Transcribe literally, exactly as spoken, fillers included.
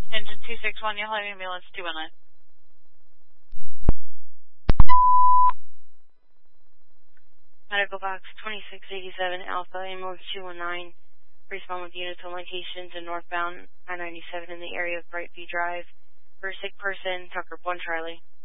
Engine two six one, Yellow Ambulance two one nine. Medical box twenty-six eighty-seven Alpha, ambulance two one nine. Respond with units on locations in northbound I ninety-seven in the area of Brightview Drive. For a sick person, Tucker one Charlie.